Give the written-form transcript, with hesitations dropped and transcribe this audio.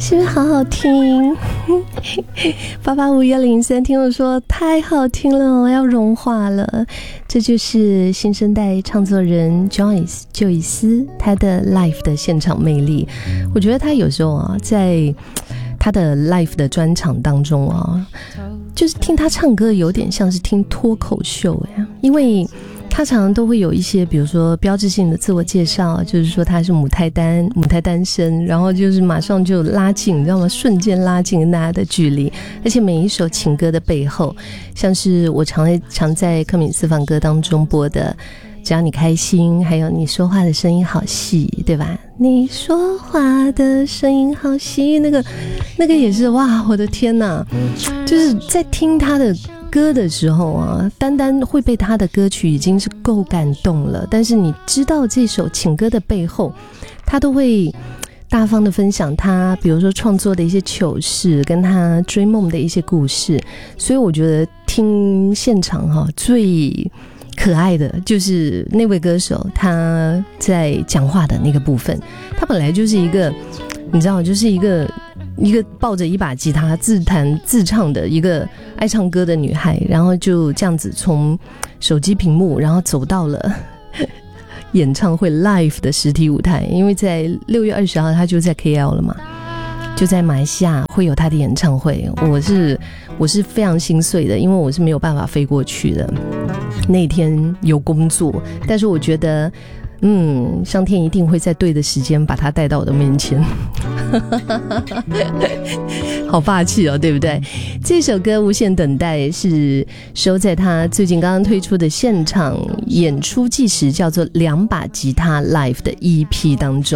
是不是好好听？885103听我说太好听了，我要融化了。这就是新生代唱作人 Joyce 就伊斯他的 live 的现场魅力。我觉得他有时候啊，在他的 live 的专场当中啊，就是听他唱歌有点像是听脱口秀呀，因为他常常都会有一些比如说标志性的自我介绍，就是说他是母胎单身，然后就是马上就拉近，你知道吗？瞬间拉近跟大家的距离。而且每一首情歌的背后，像是我常在柯敏私房歌当中播的只要你开心，还有你说话的声音好细，对吧？你说话的声音好细，那个也是哇，我的天哪，就是在听他的歌的时候啊，单单会被他的歌曲已经是够感动了，但是你知道这首情歌的背后，他都会大方的分享他比如说创作的一些糗事，跟他追梦的一些故事。所以我觉得听现场最可爱的就是那位歌手他在讲话的那个部分，他本来就是一个你知道，就是一个抱着一把吉他自弹自唱的一个爱唱歌的女孩，然后就这样子从手机屏幕然后走到了演唱会 live 的实体舞台。因为在6月20号她就在 KL 了嘛，就在马来西亚会有她的演唱会。我是非常心碎的，因为我是没有办法飞过去的，那天有工作，但是我觉得上天一定会在对的时间把他带到我的面前好霸气哦，对不对？这首歌《无限等待》是收在他最近刚刚推出的现场演出纪实叫做2把吉他 live 的 EP 当中。